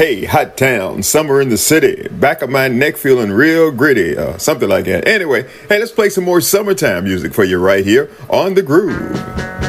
Hey, hot town, summer in the city, back of my neck feeling real gritty, something like that. Anyway, hey, let's play some more summertime music for you right here on The Groove.